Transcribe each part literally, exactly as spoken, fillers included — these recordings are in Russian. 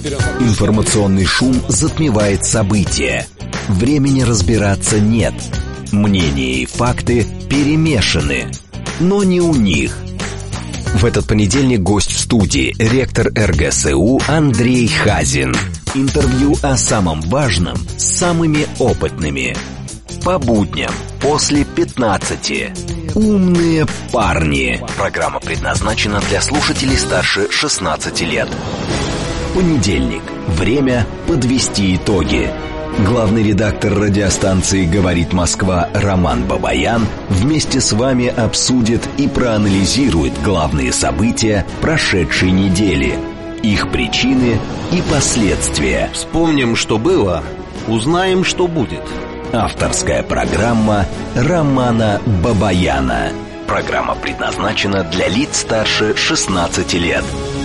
Информационный шум затмевает события. Времени разбираться нет. Мнения и факты перемешаны. Но не у них. В этот понедельник гость в студии, ректор эр гэ эс у Андрей Хазин. Интервью о самом важном с самыми опытными. По будням после пятнадцати. Умные парни. Программа предназначена для слушателей старше шестнадцати лет. Понедельник. Время подвести итоги. Главный редактор радиостанции «Говорит Москва» Роман Бабаян вместе с вами обсудит и проанализирует главные события прошедшей недели, их причины и последствия. Вспомним, что было, узнаем, что будет. Авторская программа Романа Бабаяна. Программа предназначена для лиц старше шестнадцати лет.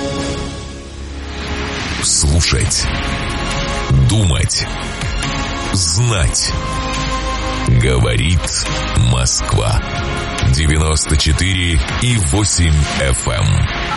Слушать, думать, знать. Говорит Москва. девяносто четыре и восемь эф эм.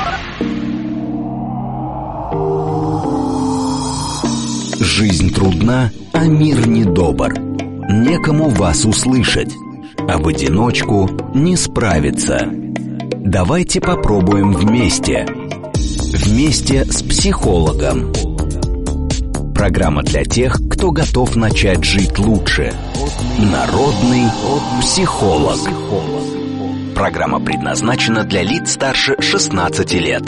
Жизнь трудна, а мир недобр. Некому вас услышать, а в одиночку не справиться. Давайте попробуем вместе. Вместе с психологом. Программа для тех, кто готов начать жить лучше. Народный психолог. Программа предназначена для лиц старше шестнадцати лет.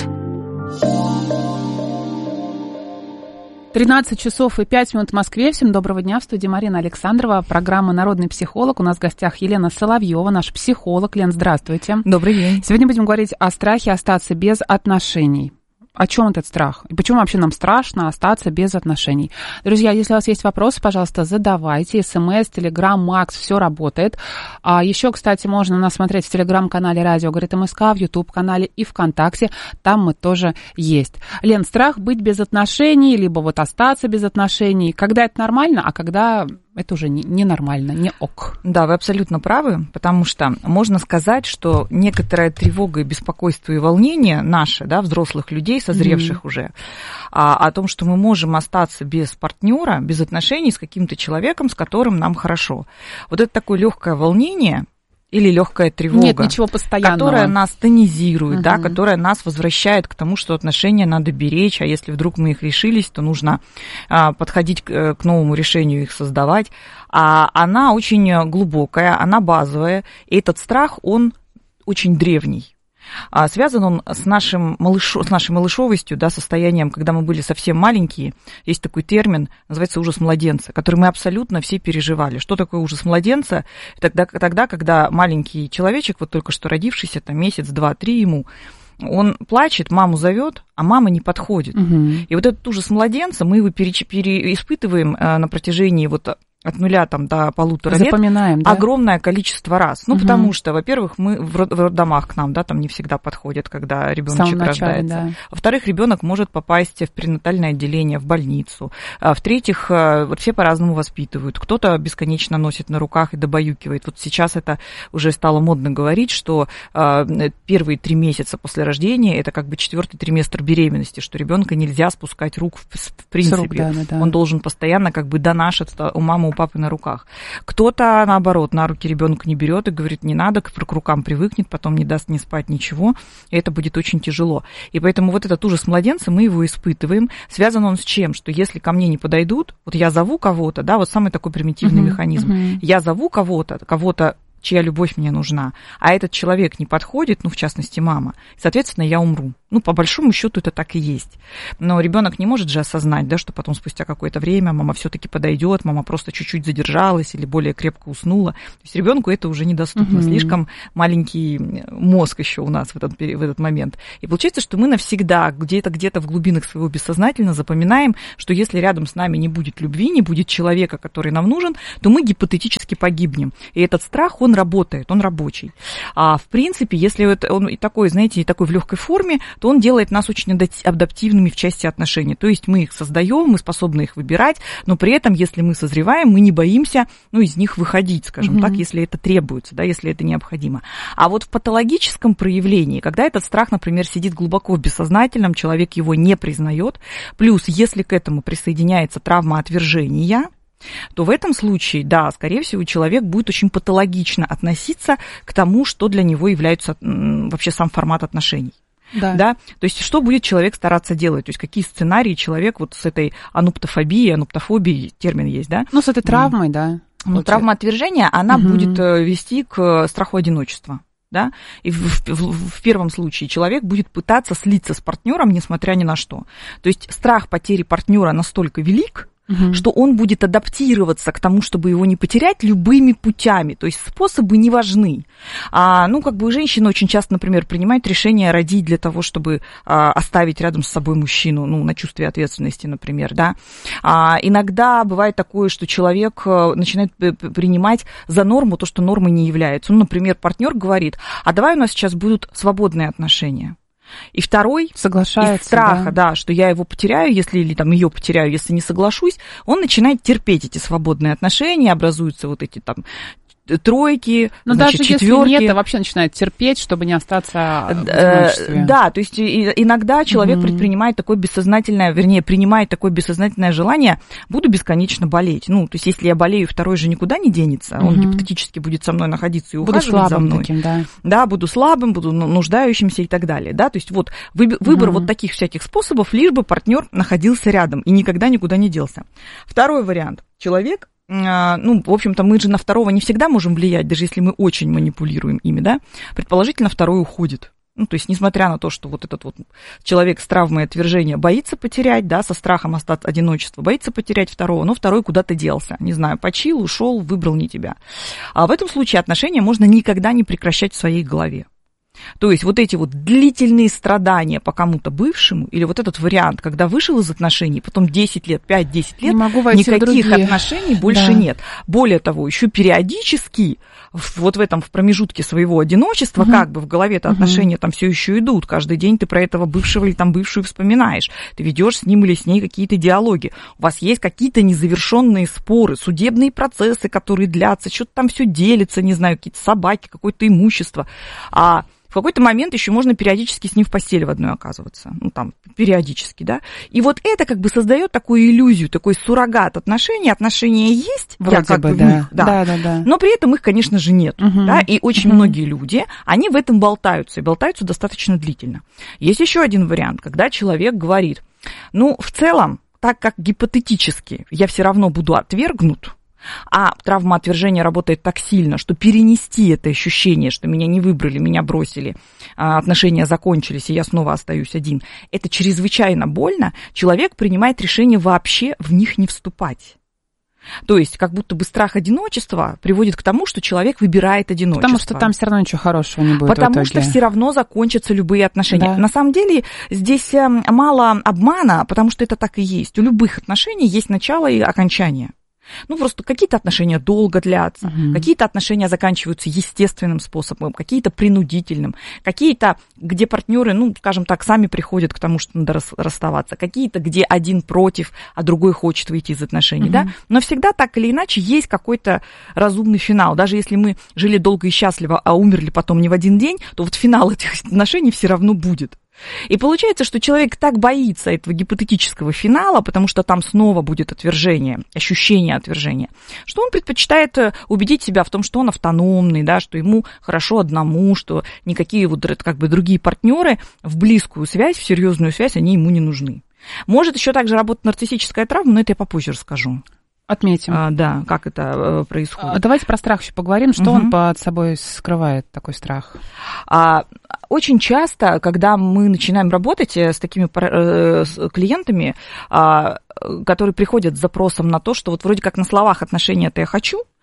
тринадцать часов и пять минут в Москве. Всем доброго дня. В студии Марина Александрова. Программа «Народный психолог». У нас в гостях Елена Соловьева, наш психолог. Лен, здравствуйте. Добрый день. Сегодня будем говорить о страхе остаться без отношений. О чем этот страх? И почему вообще нам страшно остаться без отношений? Друзья, если у вас есть вопросы, пожалуйста, задавайте. СМС, Телеграм, Макс, все работает. А еще, кстати, можно нас смотреть в Телеграм-канале «Радио Говорит МСК», в Ютуб-канале и ВКонтакте. Там мы тоже есть. Лен, страх быть без отношений, либо вот остаться без отношений. Когда это нормально, а когда... это уже ненормально, не, не ок. Да, вы абсолютно правы, потому что можно сказать, что некоторая тревога и беспокойство и волнение наши, да, взрослых людей, созревших mm-hmm. уже, а, о том, что мы можем остаться без партнера, без отношений с каким-то человеком, с которым нам хорошо. Вот это такое легкое волнение или легкая тревога, нет ничего постоянного, которая нас тонизирует, uh-huh. да, которая нас возвращает к тому, что отношения надо беречь, а если вдруг мы их решились, то нужно а, подходить к, к новому решению их создавать. А она очень глубокая, она базовая, и этот страх, он очень древний. А связан он с, нашим малыш... с нашей малышовостью, да, состоянием, когда мы были совсем маленькие. Есть такой термин, называется ужас младенца, который мы абсолютно все переживали. Что такое ужас младенца? Тогда, тогда когда маленький человечек, вот только что родившийся, там месяц, два, три ему, он плачет, маму зовет, а мама не подходит. Угу. И вот этот ужас младенца, мы его пере... переиспытываем на протяжении вот от нуля там, до полутора Запоминаем, лет да? огромное количество раз. Ну, угу. потому что, во-первых, мы в роддомах к нам, да, там не всегда подходят, когда ребеночек рождается. Да. Во-вторых, ребенок может попасть в перинатальное отделение, в больницу. А в-третьих, вот все по-разному воспитывают. Кто-то бесконечно носит на руках и добаюкивает. Вот сейчас это уже стало модно говорить, что первые три месяца после рождения это как бы четвертый триместр беременности, что ребенка нельзя спускать рук в, в принципе. Рук, да, да, да. Он должен постоянно как бы донашиваться у мамы, у папы на руках. Кто-то, наоборот, на руки ребенка не берет и говорит, не надо, к рукам привыкнет, потом не даст не спать ничего, и это будет очень тяжело. И поэтому вот этот ужас младенца, мы его испытываем. Связан он с чем? Что если ко мне не подойдут, вот я зову кого-то, да, вот самый такой примитивный uh-huh, механизм, uh-huh. я зову кого-то, кого-то, чья любовь мне нужна, а этот человек не подходит, ну, в частности, мама, соответственно, я умру. Ну, по большому счету это так и есть. Но ребенок не может же осознать, да, что потом спустя какое-то время мама все-таки подойдет, мама просто чуть-чуть задержалась или более крепко уснула. То есть ребенку это уже недоступно. Mm-hmm. Слишком маленький мозг еще у нас в этот, в этот момент. И получается, что мы навсегда где-то где-то в глубинах своего бессознательного запоминаем, что если рядом с нами не будет любви, не будет человека, который нам нужен, то мы гипотетически погибнем. И этот страх, он он работает, он рабочий. А в принципе, если вот он и такой, знаете, и такой в легкой форме, то он делает нас очень адаптивными в части отношений. То есть мы их создаем, мы способны их выбирать, но при этом, если мы созреваем, мы не боимся, ну, из них выходить, скажем mm-hmm. так, если это требуется, да, если это необходимо. А вот в патологическом проявлении, когда этот страх, например, сидит глубоко в бессознательном, человек его не признает, плюс, если к этому присоединяется травма отвержения, то в этом случае, да, скорее всего, человек будет очень патологично относиться к тому, что для него является вообще сам формат отношений. Да. Да? То есть что будет человек стараться делать? То есть какие сценарии человек вот с этой ануптофобией, ануптофобией, термин есть, да? Ну, с этой травмой, mm. да. Ну, травма отвержения, она угу. будет вести к страху одиночества. Да? И в, в, в первом случае человек будет пытаться слиться с партнером, несмотря ни на что. То есть страх потери партнера настолько велик, угу. что он будет адаптироваться к тому, чтобы его не потерять, любыми путями. То есть способы не важны. А, ну, как бы женщины очень часто, например, принимают решение родить для того, чтобы а, оставить рядом с собой мужчину, ну, на чувстве ответственности, например, да. А, иногда бывает такое, что человек начинает принимать за норму то, что нормой не является. Ну, например, партнер говорит, а давай у нас сейчас будут свободные отношения. И второй, соглашается, из страха, да. да, что я его потеряю, если, или там ее потеряю, если не соглашусь, он начинает терпеть эти свободные отношения, образуются вот эти там тройки, но значит, даже четверки. Если нет, то вообще начинает терпеть, чтобы не остаться в одиночестве. Да, то есть иногда человек mm-hmm. предпринимает такое бессознательное, вернее, принимает такое бессознательное желание, буду бесконечно болеть. Ну, то есть если я болею, второй же никуда не денется, mm-hmm. он гипотетически будет со мной находиться и ухаживать за мной. Таким, да. да, буду слабым, буду нуждающимся и так далее. Да, то есть вот выбор mm-hmm. вот таких всяких способов, лишь бы партнер находился рядом и никогда никуда не делся. Второй вариант. Человек, ну, в общем-то, мы же на второго не всегда можем влиять, даже если мы очень манипулируем ими, да, предположительно, второй уходит. Ну, то есть, несмотря на то, что вот этот вот человек с травмой отвержения боится потерять, да, со страхом остаться одиночества, боится потерять второго, но второй куда-то делся, не знаю, почил, ушел, выбрал не тебя. А в этом случае отношения можно никогда не прекращать в своей голове. То есть вот эти вот длительные страдания по кому-то бывшему, или вот этот вариант, когда вышел из отношений, потом десять лет, пять-десять лет, никаких отношений больше да. нет. Более того, еще периодически вот в этом в промежутке своего одиночества, угу. как бы в голове-то угу. отношения там все еще идут. Каждый день ты про этого бывшего или там бывшую вспоминаешь. Ты ведешь с ним или с ней какие-то диалоги. У вас есть какие-то незавершенные споры, судебные процессы, которые длятся, что-то там все делится, не знаю, какие-то собаки, какое-то имущество. А в какой-то момент еще можно периодически с ним в постели в одной оказываться. Ну, там, периодически, да. И вот это как бы создает такую иллюзию, такой суррогат отношений. Отношения есть, вроде как бы, бы да. в них, да. Да, да, да. Но при этом их, конечно же, нет. Угу. Да? И очень угу. многие люди, они в этом болтаются, и болтаются достаточно длительно. Есть еще один вариант, когда человек говорит, ну, в целом, так как гипотетически я все равно буду отвергнут, а травма отвержения работает так сильно, что перенести это ощущение, что меня не выбрали, меня бросили, отношения закончились, и я снова остаюсь один, это чрезвычайно больно, человек принимает решение вообще в них не вступать. То есть, как будто бы страх одиночества приводит к тому, что человек выбирает одиночество. Потому что там все равно ничего хорошего не будет. Потому что все равно закончатся любые отношения. Да. На самом деле, здесь мало обмана, потому что это так и есть. У любых отношений есть начало и окончание. Ну, просто какие-то отношения долго длятся, угу. какие-то отношения заканчиваются естественным способом, какие-то принудительным, какие-то, где партнеры, ну, скажем так, сами приходят к тому, что надо расставаться, какие-то, где один против, а другой хочет выйти из отношений, угу. да. Но всегда так или иначе есть какой-то разумный финал. Даже если мы жили долго и счастливо, а умерли потом не в один день, то вот финал этих отношений все равно будет. И получается, что человек так боится этого гипотетического финала, потому что там снова будет отвержение, ощущение отвержения, что он предпочитает убедить себя в том, что он автономный, да, что ему хорошо одному, что никакие вот как бы другие партнеры в близкую связь, в серьезную связь, они ему не нужны. Может еще также работать нарциссическая травма, но это я попозже расскажу. Отметим. А, да, как это происходит. А, давайте про страх еще поговорим. Что угу. он под собой скрывает, такой страх? А, очень часто, когда мы начинаем работать с такими с клиентами, а, которые приходят с запросом на то, что вот вроде как на словах отношения-то я хочу,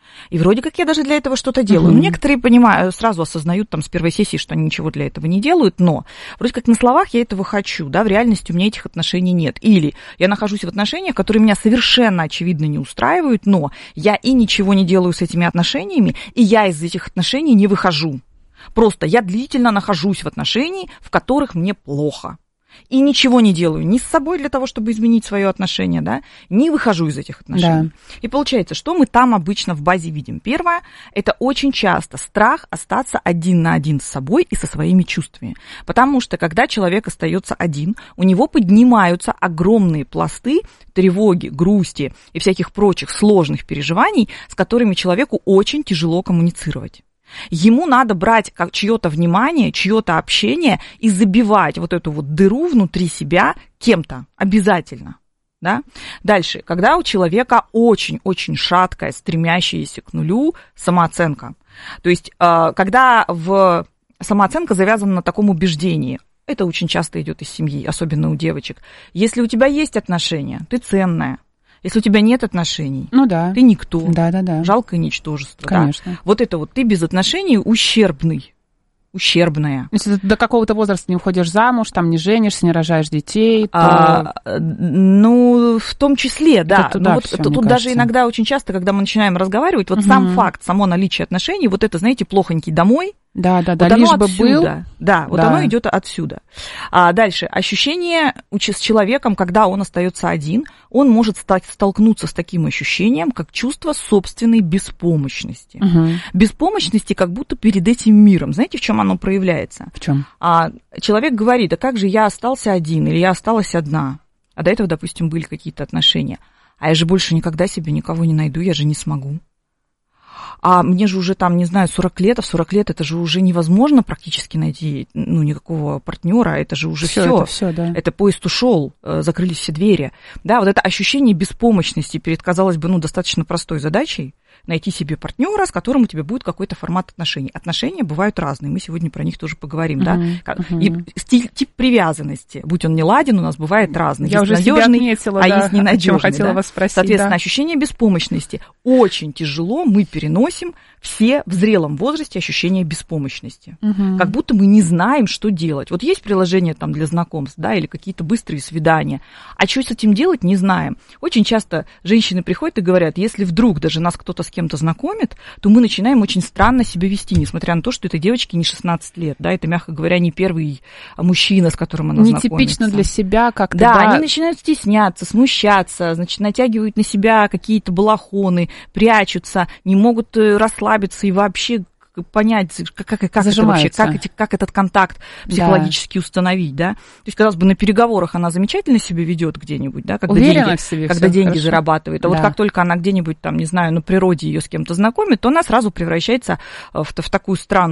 И вроде как я даже для этого что-то делаю. Mm-hmm. Но некоторые понимают, сразу осознают там с первой сессии, что они ничего для этого не делают, но вроде как на словах я этого хочу, да, в реальности у меня этих отношений нет. Или я нахожусь в отношениях, которые меня совершенно очевидно не устраивают, но я и ничего не делаю с этими отношениями, и я из этих отношений не выхожу. Просто я длительно нахожусь в отношениях, в которых мне плохо. И ничего не делаю ни с собой для того, чтобы изменить свое отношение, да, не выхожу из этих отношений. Да. И получается, что мы там обычно в базе видим? Первое, это очень часто страх остаться один на один с собой и со своими чувствами. Потому что, когда человек остается один, у него поднимаются огромные пласты тревоги, грусти и всяких прочих сложных переживаний, с которыми человеку очень тяжело коммуницировать. Ему надо брать как чье-то внимание, чье-то общение и забивать вот эту вот дыру внутри себя кем-то обязательно. Да? Дальше, когда у человека очень-очень шаткая, стремящаяся к нулю самооценка. То есть, когда в самооценка завязана на таком убеждении, это очень часто идет из семьи, особенно у девочек. Если у тебя есть отношения, ты ценная. Если у тебя нет отношений, ну да. ты никто, да, да, да. жалкое ничтожество. Конечно. Да? Вот это вот ты без отношений ущербный, ущербная. Если ты до какого-то возраста не уходишь замуж, там не женишься, не рожаешь детей, то... А, ну, в том числе, да. Это, да вот, всё, тут кажется. Даже иногда очень часто, когда мы начинаем разговаривать, вот угу. сам факт, само наличие отношений, вот это, знаете, плохонький домой. Да, да, да, вот лишь оно бы отсюда. был. Да, вот да. оно идет отсюда. А дальше, ощущение с человеком, когда он остается один, он может стать, столкнуться с таким ощущением, как чувство собственной беспомощности. Угу. Беспомощности как будто перед этим миром. Знаете, в чем оно проявляется? В чем? А, человек говорит, а как же я остался один или я осталась одна? А до этого, допустим, были какие-то отношения. А я же больше никогда себе никого не найду, я же не смогу. А мне же уже там, не знаю, сорок лет, а в сорок лет это же уже невозможно практически найти, ну, никакого партнера, это же уже все. Это, всё, да. Это поезд ушел, закрылись все двери. Да, вот это ощущение беспомощности перед, казалось бы, ну, достаточно простой задачей, найти себе партнера, с которым у тебя будет какой-то формат отношений. Отношения бывают разные, мы сегодня про них тоже поговорим, uh-huh, да. Uh-huh. И стиль, тип привязанности, будь он не ладен, у нас бывает разный. Я есть уже себя надежный, отметила, а да, есть ненадежный. Хотела да? вас спросить, Соответственно, да. ощущение беспомощности очень тяжело мы переносим все в зрелом возрасте ощущение беспомощности. Uh-huh. Как будто мы не знаем, что делать. Вот есть приложение там для знакомств, да, или какие-то быстрые свидания. А что с этим делать, не знаем. Очень часто женщины приходят и говорят, если вдруг даже нас кто-то с кем-то знакомит, то мы начинаем очень странно себя вести, несмотря на то, что этой девочке не шестнадцать лет, да, это, мягко говоря, не первый мужчина, с которым она знакомится. Нетипично для себя как-то. Да, да, они начинают стесняться, смущаться, значит, натягивают на себя какие-то балахоны, прячутся, не могут расслабиться и вообще понять, как, как, как это вообще, как, эти, как этот контакт психологически да. установить, да. То есть, казалось бы, на переговорах она замечательно себя ведет где-нибудь, да, когда Уверена деньги, в себе, когда деньги хорошо. зарабатывает. А да. вот как только она где-нибудь там, не знаю, на природе ее с кем-то знакомит, то она сразу превращается в, в такую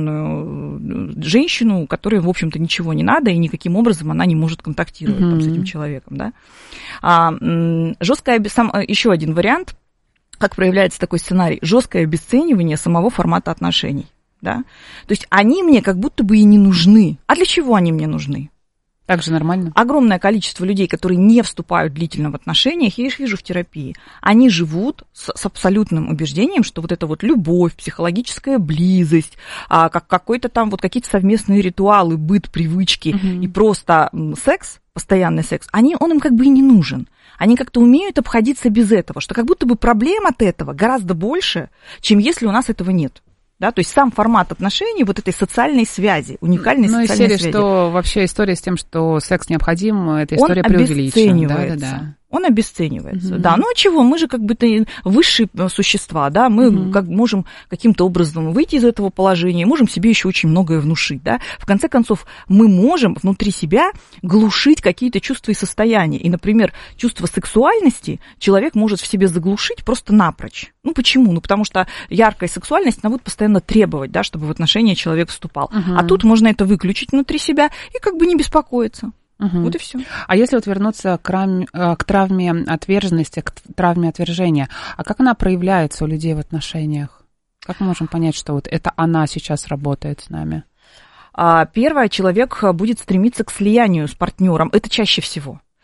странную женщину, которой, в общем-то, ничего не надо, и никаким образом она не может контактировать mm-hmm. там, с этим человеком, да. А, жесткое, сам, еще один вариант, как проявляется такой сценарий, жесткое обесценивание самого формата отношений. Да? То есть они мне как будто бы и не нужны. А для чего они мне нужны? Так же нормально. Огромное количество людей, которые не вступают длительно в отношениях, я их вижу в терапии, они живут с, с абсолютным убеждением, что вот эта вот любовь, психологическая близость, а, как какой-то там вот какие-то совместные ритуалы, быт, привычки угу. и просто секс, постоянный секс, они, он им как бы и не нужен. Они как-то умеют обходиться без этого, что как будто бы проблем от этого гораздо больше, чем если у нас этого нет. Да, то есть сам формат отношений, вот этой социальной связи, уникальной ну, социальной серии, связи. Что вообще история с тем, что секс необходим, это история преувеличена. Да, да, да. Он обесценивается. Mm-hmm. Да, ну а чего? Мы же как бы высшие существа, да, мы mm-hmm. как можем каким-то образом выйти из этого положения, можем себе еще очень многое внушить, да. В конце концов, мы можем внутри себя глушить какие-то чувства и состояния. И, например, чувство сексуальности человек может в себе заглушить просто напрочь. Ну почему? Ну потому что яркая сексуальность, она будет постоянно требовать, да, чтобы в отношения человек вступал. Mm-hmm. А тут можно это выключить внутри себя и как бы не беспокоиться. Угу. Вот и все. А если вот вернуться к, рам... к травме отверженности, к травме отвержения, а как она проявляется у людей в отношениях? Как мы можем понять, что вот это она сейчас работает с нами? Первое, человек будет стремиться к слиянию с партнером. Это чаще всего.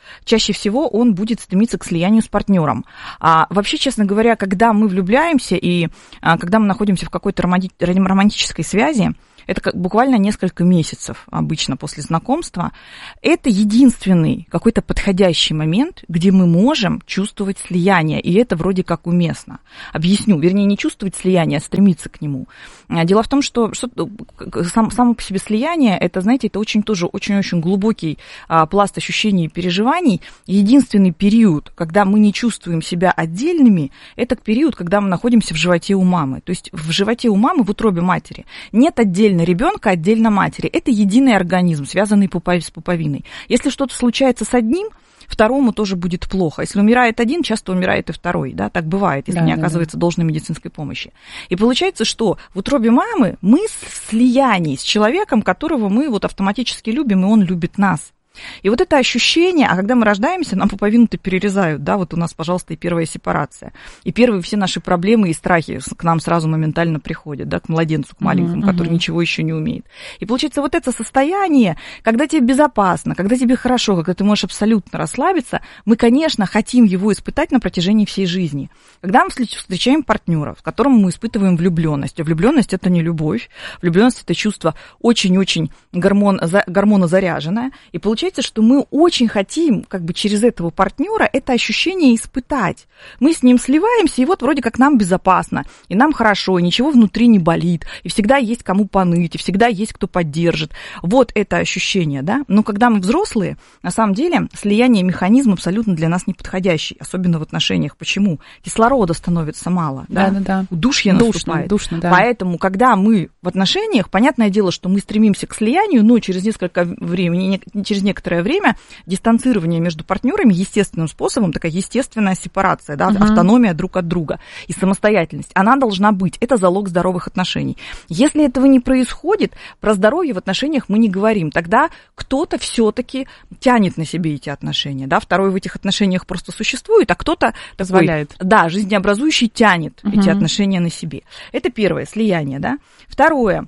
чаще всего он будет стремиться к слиянию с партнером. А вообще, честно говоря, когда мы влюбляемся и а, когда мы находимся в какой-то романти- романтической связи, это как буквально несколько месяцев обычно после знакомства, это единственный какой-то подходящий момент, где мы можем чувствовать слияние, и это вроде как уместно. Объясню, вернее, не чувствовать слияние, а стремиться к нему. Дело в том, что, что сам, само по себе слияние, это, знаете, это очень тоже очень-очень глубокий а, пласт ощущений и переживаний. Единственный период, когда мы не чувствуем себя отдельными, это период, когда мы находимся в животе у мамы. То есть в животе у мамы, в утробе матери, нет отдельно ребенка, отдельно матери. Это единый организм, связанный с пуповиной. Если что-то случается с одним, второму тоже будет плохо. Если умирает один, часто умирает и второй. Да? Так бывает, если да, не да, оказывается да. должной медицинской помощи. И получается, что в утробе мамы мы в слиянии с человеком, которого мы вот автоматически любим, и он любит нас. И вот это ощущение, а когда мы рождаемся, нам пуповину-то перерезают, да, вот у нас, пожалуйста, и первая сепарация. И первые все наши проблемы и страхи к нам сразу моментально приходят, да, к младенцу, к маленькому, uh-huh, который uh-huh. ничего еще не умеет. И получается вот это состояние, когда тебе безопасно, когда тебе хорошо, когда ты можешь абсолютно расслабиться, мы, конечно, хотим его испытать на протяжении всей жизни. Когда мы встречаем партнера, в котором мы испытываем влюбленность, а влюбленность это не любовь, влюбленность это чувство очень-очень гормон, гормонозаряженное, и получается, Получается, что мы очень хотим как бы через этого партнера это ощущение испытать. Мы с ним сливаемся, и вот вроде как нам безопасно, и нам хорошо, и ничего внутри не болит, и всегда есть кому поныть, и всегда есть кто поддержит. Вот это ощущение, да. Но когда мы взрослые, на самом деле слияние механизм абсолютно для нас неподходящий, особенно в отношениях. Почему? Кислорода становится мало, да, да, да. Удушье наступает. Душно, да. Поэтому, когда мы в отношениях, понятное дело, что мы стремимся к слиянию, но через несколько времени, через некоторое время дистанцирование между партнерами естественным способом, такая естественная сепарация, да, uh-huh. автономия друг от друга и самостоятельность, она должна быть. Это залог здоровых отношений. Если этого не происходит, про здоровье в отношениях мы не говорим. Тогда кто-то все-таки тянет на себе эти отношения, да, второй в этих отношениях просто существует, а кто-то позволяет. Такой, да, жизнеобразующий тянет uh-huh. эти отношения на себе. Это первое, слияние, да. Второе.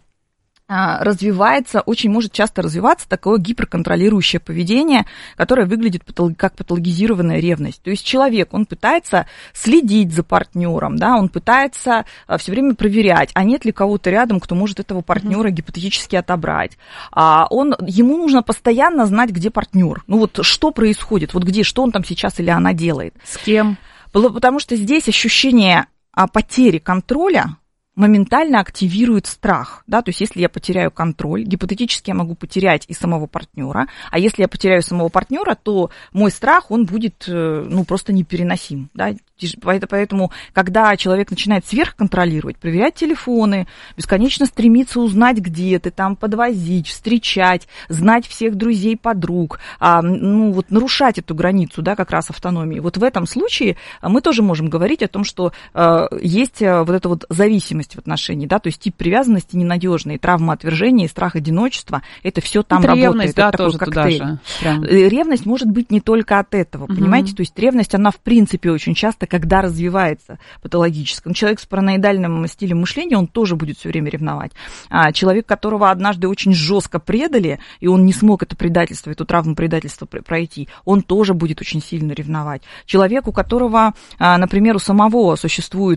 Развивается, очень может часто развиваться такое гиперконтролирующее поведение, которое выглядит как патологизированная ревность. То есть человек, он пытается следить за партнером, да, он пытается все время проверять, а нет ли кого-то рядом, кто может этого партнера mm-hmm. гипотетически отобрать. А он, ему нужно постоянно знать, где партнер. Ну вот что происходит, вот где, что он там сейчас или она делает. С кем? Потому что здесь ощущение потери контроля моментально активирует страх, да, то есть если я потеряю контроль, гипотетически я могу потерять и самого партнера, а если я потеряю самого партнера, то мой страх, он будет, ну, просто непереносим, да, поэтому, когда человек начинает сверхконтролировать, проверять телефоны, бесконечно стремиться узнать, где ты, там, подвозить, встречать, знать всех друзей, подруг, ну, вот нарушать эту границу, да, как раз автономии, вот в этом случае мы тоже можем говорить о том, что есть вот эта вот зависимость в отношении, да, то есть тип привязанности ненадежный, травма отвержения, страх одиночества, это все там это работает, ревность, да, это тоже такой коктейль. Туда же, прям. Ревность может быть не только от этого, угу. понимаете, то есть ревность, она в принципе очень часто, когда развивается патологически. Человек с параноидальным стилем мышления, он тоже будет все время ревновать. А человек, которого однажды очень жестко предали, и он не смог это предательство, эту травму предательства пройти, он тоже будет очень сильно ревновать. Человек, у которого, например, у самого существует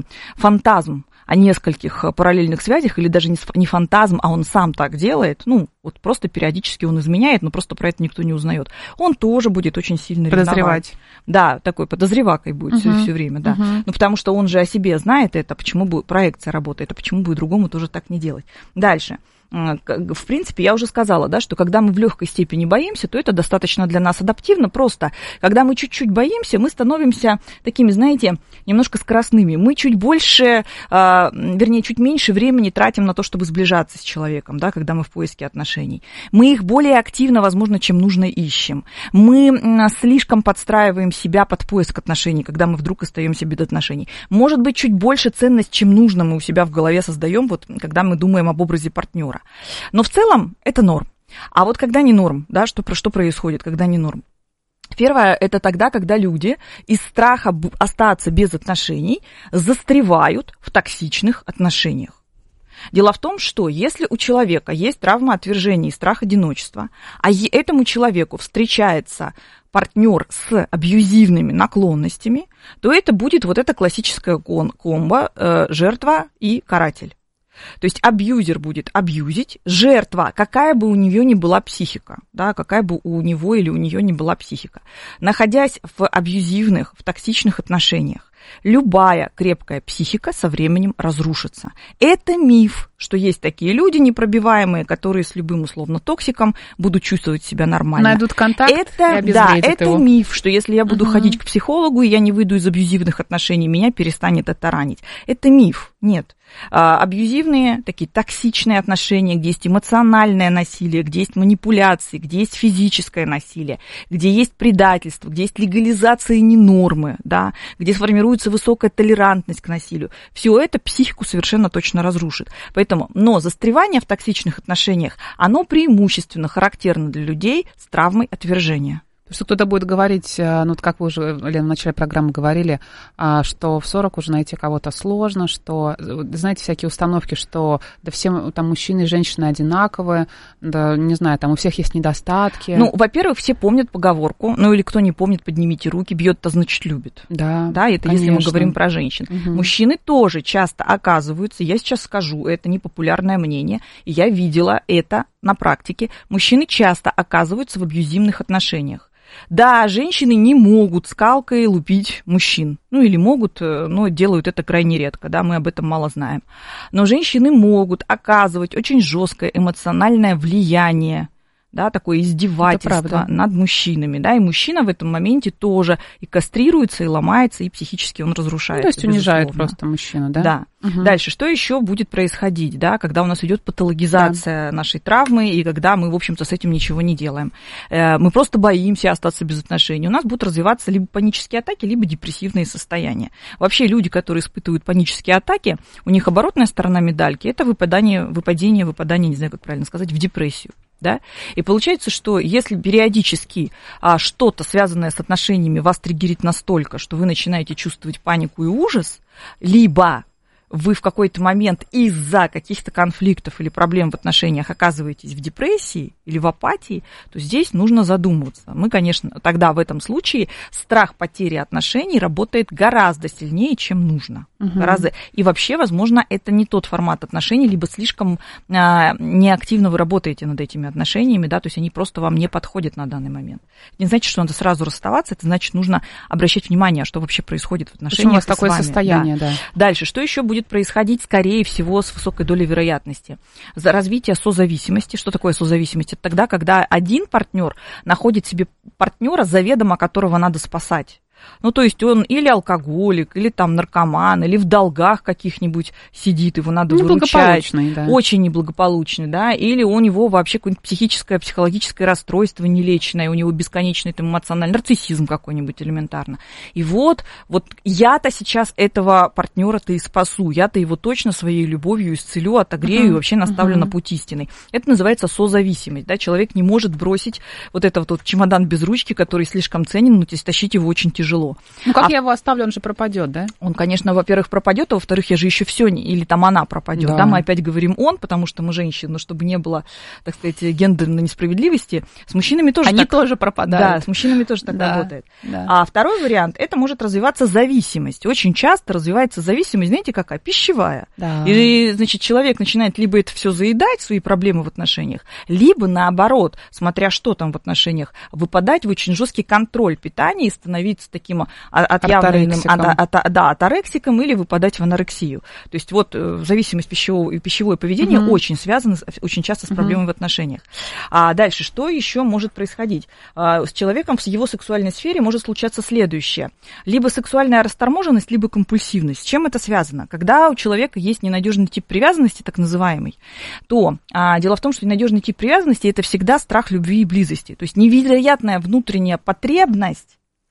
фантазм о нескольких параллельных связях, или даже не фантазм, а он сам так делает, ну, вот просто периодически он изменяет, но просто про это никто не узнает, он тоже будет очень сильно подозревать. Ревновать. Да, такой подозревакой будет uh-huh. все, все время, да. Uh-huh. Ну, потому что он же о себе знает это, почему бы проекция работает, а почему бы и другому тоже так не делать. Дальше. В принципе, я уже сказала, да, что когда мы в легкой степени боимся, то это достаточно для нас адаптивно. Просто, когда мы чуть-чуть боимся, мы становимся такими, знаете, немножко скоростными. Мы чуть больше, вернее, чуть меньше времени тратим на то, чтобы сближаться с человеком, да, когда мы в поиске отношений. Мы их более активно, возможно, чем нужно, ищем. Мы слишком подстраиваем себя под поиск отношений, когда мы вдруг остаемся без отношений. Может быть, чуть больше ценность, чем нужно, мы у себя в голове создаем, вот, когда мы думаем об образе партнера. Но в целом это норм. А вот когда не норм, да, что, что происходит, когда не норм? Первое, это тогда, когда люди из страха остаться без отношений застревают в токсичных отношениях. Дело в том, что если у человека есть травма отвержения и страх одиночества, а этому человеку встречается партнер с абьюзивными наклонностями, то это будет вот эта классическая комбо э, жертва и каратель. То есть абьюзер будет абьюзить, жертва, какая бы у нее ни была психика, да, какая бы у него или у нее ни была психика, находясь в абьюзивных, в токсичных отношениях, любая крепкая психика со временем разрушится. Это миф, что есть такие люди непробиваемые, которые с любым условно токсиком будут чувствовать себя нормально. Найдут контакт это, и да, это его. Миф, что если я буду угу. ходить к психологу, и я не выйду из абьюзивных отношений, меня перестанет это ранить. Это миф. Нет. А, абьюзивные, такие токсичные отношения, где есть эмоциональное насилие, где есть манипуляции, где есть физическое насилие, где есть предательство, где есть легализация ненормы, да, где сформируется высокая толерантность к насилию. Все это психику совершенно точно разрушит. Поэтому, но застревание в токсичных отношениях, оно преимущественно характерно для людей с травмой отвержения. Что кто-то будет говорить, ну, как вы уже, Лена, в начале программы говорили, что в сорок уже найти кого-то сложно, что, знаете, всякие установки, что да все там мужчины и женщины одинаковые, да, не знаю, там у всех есть недостатки. Ну, во-первых, все помнят поговорку, ну, или кто не помнит, поднимите руки, бьет-то, значит, любит. Да, да, это конечно. Если мы говорим про женщин. Угу. Мужчины тоже часто оказываются, я сейчас скажу, это непопулярное мнение, и я видела это на практике, мужчины часто оказываются в абьюзивных отношениях. Да, женщины не могут скалкой лупить мужчин. Ну, или могут, но делают это крайне редко, да, мы об этом мало знаем. Но женщины могут оказывать очень жесткое эмоциональное влияние, да, такое издевательство над мужчинами, да, и мужчина в этом моменте тоже и кастрируется, и ломается, и психически он разрушается. Ну, то есть унижает безусловно. Просто мужчину, да? Да. Угу. Дальше, что еще будет происходить, да, когда у нас идет патологизация да. нашей травмы, и когда мы, в общем-то, с этим ничего не делаем. Мы просто боимся остаться без отношений. У нас будут развиваться либо панические атаки, либо депрессивные состояния. Вообще люди, которые испытывают панические атаки, у них оборотная сторона медальки – это выпадание, выпадение, выпадание, не знаю, как правильно сказать, в депрессию. Да? И получается, что если периодически а, что-то, связанное с отношениями, вас триггерит настолько, что вы начинаете чувствовать панику и ужас, либо вы в какой-то момент из-за каких-то конфликтов или проблем в отношениях оказываетесь в депрессии или в апатии, то здесь нужно задумываться. Мы, конечно, тогда в этом случае страх потери отношений работает гораздо сильнее, чем нужно. Угу. Гораздо. И вообще, возможно, это не тот формат отношений, либо слишком а, неактивно вы работаете над этими отношениями, да, то есть они просто вам не подходят на данный момент. Это не значит, что надо сразу расставаться, это значит, нужно обращать внимание, что вообще происходит в отношениях. Почему у вас такое с вами. состояние, да. да. Дальше, что еще будет происходить, скорее всего, с высокой долей вероятности? За развитие созависимости. Что такое созависимость? Это тогда, когда один партнер находит себе партнера, заведомо которого надо спасать. Ну, то есть он или алкоголик, или там наркоман, или в долгах каких-нибудь сидит, его надо выручать. Да. Очень неблагополучный, да, или у него вообще какое-нибудь психическое, психологическое расстройство нелеченное, у него бесконечный там эмоциональный нарциссизм какой-нибудь элементарно. И вот, вот я-то сейчас этого партнера-то и спасу, я-то его точно своей любовью исцелю, отогрею uh-huh. и вообще наставлю uh-huh. на путь истинный. Это называется созависимость, да, человек не может бросить вот этот вот чемодан без ручки, который слишком ценен, но тащить его очень тяжело. Ну, как а, я его оставлю, он же пропадет, да? Он, конечно, во-первых, пропадет, а во-вторых, я же еще все, не, или там она пропадет. Да. да, мы опять говорим он, потому что мы женщины, но чтобы не было, так сказать, гендерной несправедливости, с мужчинами тоже Они так... тоже пропадают. Да, с мужчинами тоже так да, работает. Да. А второй вариант, это может развиваться зависимость. Очень часто развивается зависимость, знаете, какая? Пищевая. Да. И, значит, человек начинает либо это все заедать, свои проблемы в отношениях, либо, наоборот, смотря что там в отношениях, выпадать в очень жесткий контроль питания и становиться таким отъявленным от, от, да, аторексиком или выпадать в анорексию. То есть вот зависимость пищевого и пищевое поведение угу. очень связано очень часто с проблемами угу. в отношениях. А дальше, что еще может происходить? С человеком в его сексуальной сфере может случаться следующее. Либо сексуальная расторможенность, либо компульсивность. С чем это связано? Когда у человека есть ненадежный тип привязанности, так называемый, то а, дело в том, что ненадежный тип привязанности – это всегда страх любви и близости. То есть невероятная внутренняя потребность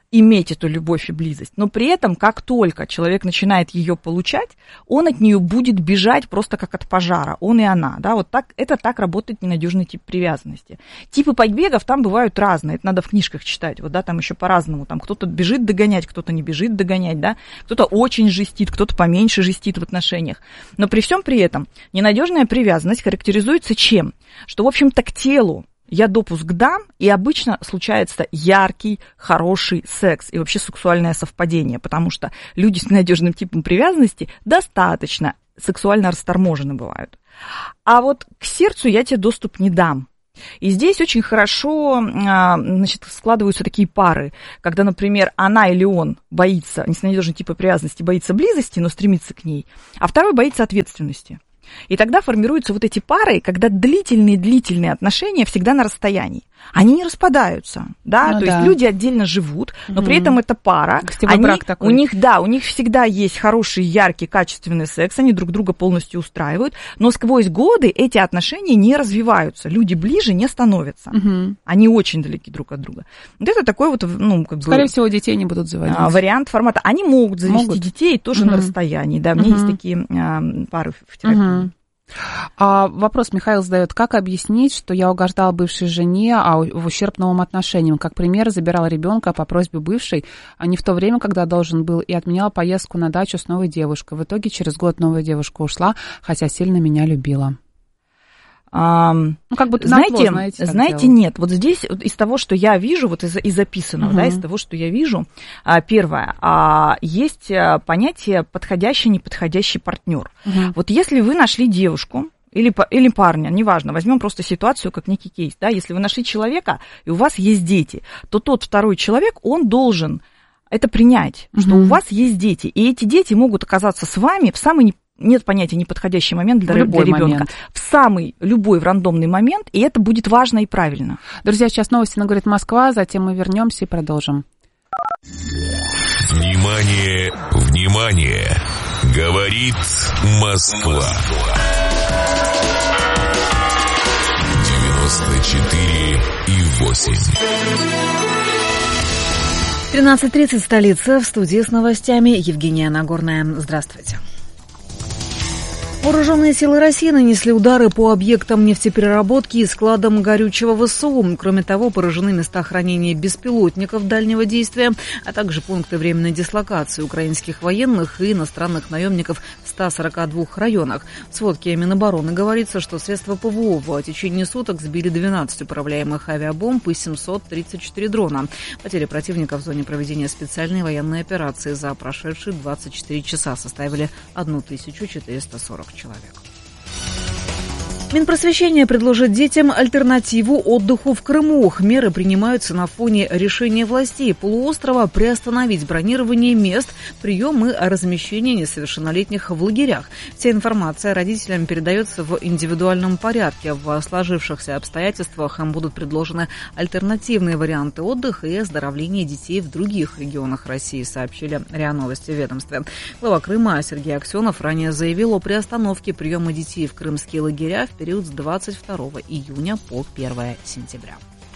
иметь эту любовь и близость, но при этом, как только человек начинает ее получать, он от нее будет бежать просто как от пожара, он и она, да, вот так, это так работает ненадежный тип привязанности. Типы побегов там бывают разные, это надо в книжках читать, вот, да, там еще по-разному, там кто-то бежит догонять, кто-то не бежит догонять, да, кто-то очень жестит, кто-то поменьше жестит в отношениях, но при всем при этом ненадежная привязанность характеризуется чем? Что, в общем-то, к телу я допуск дам, и обычно случается яркий, хороший секс и вообще сексуальное совпадение, потому что люди с ненадежным типом привязанности достаточно сексуально расторможены бывают. А вот к сердцу я тебе доступ не дам. И здесь очень хорошо, значит, складываются такие пары, когда, например, она или он боится, не с ненадежным типом привязанности, боится близости, но стремится к ней, а второй боится ответственности. И тогда формируются вот эти пары, когда длительные-длительные отношения всегда на расстоянии. Они не распадаются, да, ну, то да. есть люди отдельно живут, но угу. при этом это пара. Они, брак такой. У них, да, у них всегда есть хороший, яркий, качественный секс, они друг друга полностью устраивают, но сквозь годы эти отношения не развиваются, люди ближе не становятся, угу. они очень далеки друг от друга. Вот это такой вот, ну, как бы... Скорее всего, детей не будут заводить. Вариант формата. Они могут завести могут. детей тоже угу. на расстоянии, да, у меня угу. есть такие а, пары в терапии. Угу. А вопрос Михаил задает: как объяснить, что я угождал бывшей жене, а в ущерб новым отношениям? Как пример, забирал ребенка по просьбе бывшей, а не в то время, когда должен был, и отменял поездку на дачу с новой девушкой. В итоге через год новая девушка ушла, хотя сильно меня любила. А, ну, как бы, знаете, напло, знаете, знаете нет, вот здесь из того, что я вижу, вот из, из записанного, uh-huh. да, из того, что я вижу, первое, есть понятие подходящий, неподходящий партнер. Uh-huh. Вот если вы нашли девушку или, или парня, неважно, возьмем просто ситуацию как некий кейс, да, если вы нашли человека, и у вас есть дети, то тот второй человек, он должен это принять, uh-huh. что у вас есть дети, и эти дети могут оказаться с вами в самый нет понятия неподходящий момент для, для ребенка. Момент. В самый любой в рандомный момент, и это будет важно и правильно. Друзья, сейчас новости на «Говорит Москва», затем мы вернемся и продолжим. Внимание, внимание! Говорит Москва. девяносто четыре и восемь. тринадцать тридцать, столица, в студии с новостями Евгения Нагорная. Здравствуйте. Вооруженные силы России нанесли удары по объектам нефтепереработки и складам горючего ВСУ. Кроме того, поражены места хранения беспилотников дальнего действия, а также пункты временной дислокации украинских военных и иностранных наемников в ста сорока двух районах. В сводке Минобороны говорится, что средства ПВО в течение суток сбили двенадцать управляемых авиабомб и семьсот тридцать четыре дрона. Потери противника в зоне проведения специальной военной операции за прошедшие двадцать четыре часа составили тысячу четыреста сорок человек. Минпросвещение предложит детям альтернативу отдыху в Крыму. Меры принимаются на фоне решения властей полуострова приостановить бронирование мест, прием и размещение несовершеннолетних в лагерях. Вся информация родителям передается в индивидуальном порядке. В сложившихся обстоятельствах им будут предложены альтернативные варианты отдыха и оздоровления детей в других регионах России, сообщили РИА Новости в ведомстве. Глава Крыма Сергей Аксенов ранее заявил о приостановке приема детей в крымские лагеря в период с двадцать второго июня по первое сентября.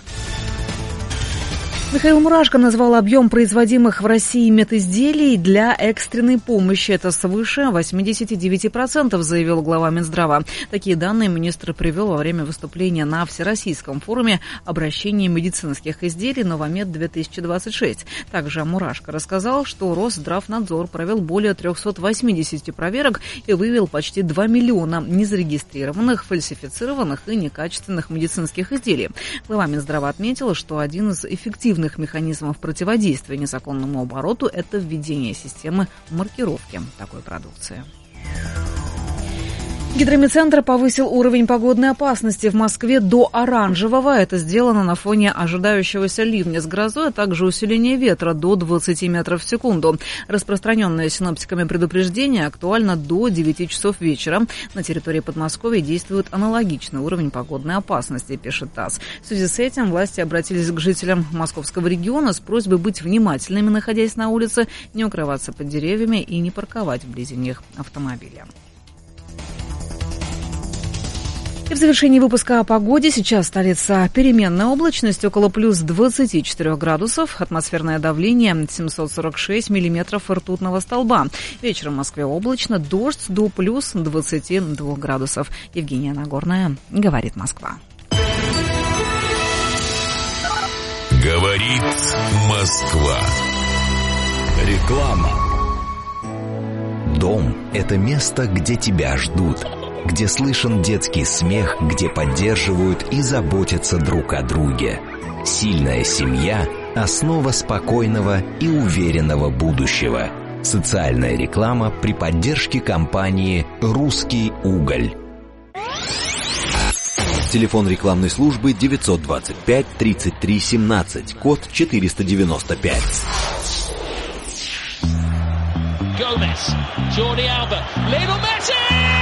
Михаил Мурашко назвал объем производимых в России медизделий для экстренной помощи. Это свыше восемьдесят девять процентов, заявил глава Минздрава. Такие данные министр привел во время выступления на Всероссийском форуме обращения медицинских изделий «Новомед две тысячи двадцать шесть». Также Мурашко рассказал, что Росздравнадзор провел более триста восемьдесят проверок и выявил почти два миллиона незарегистрированных, фальсифицированных и некачественных медицинских изделий. Глава Минздрава отметила, что один из эффективных механизмов противодействия незаконному обороту – это введение системы маркировки такой продукции. Гидрометцентр повысил уровень погодной опасности в Москве до оранжевого. Это сделано на фоне ожидающегося ливня с грозой, а также усиления ветра до двадцати метров в секунду. Распространенное синоптиками предупреждение актуально до девяти часов вечера. На территории Подмосковья действует аналогичный уровень погодной опасности, пишет ТАСС. В связи с этим власти обратились к жителям московского региона с просьбой быть внимательными, находясь на улице, не укрываться под деревьями и не парковать вблизи них автомобили. И в завершении выпуска о погоде. Сейчас столица переменная облачность, около плюс двадцати четырёх градусов. Атмосферное давление семьсот сорок шесть миллиметров ртутного столба. Вечером в Москве облачно, дождь до плюс двадцати двух градусов. Евгения Нагорная, говорит Москва. Говорит Москва. Реклама. Дом – это место, где тебя ждут, где слышен детский смех, где поддерживают и заботятся друг о друге. Сильная семья – основа спокойного и уверенного будущего. Социальная реклама при поддержке компании «Русский уголь». Телефон рекламной службы девятьсот двадцать пять тридцать три семнадцать, код четыреста девяносто пять. Gomez, Jordi Alba, Lionel Messi!